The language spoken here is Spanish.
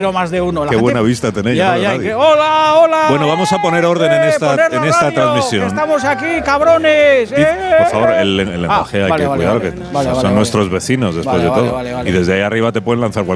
más de uno. Qué buena vista tenéis. Hola, hola. Bueno, vamos a poner orden en esta transmisión. Estamos aquí, cabrones. Por favor, el lenguaje hay que cuidar, que son nuestros vecinos después de todo. Y desde ahí arriba te pueden lanzar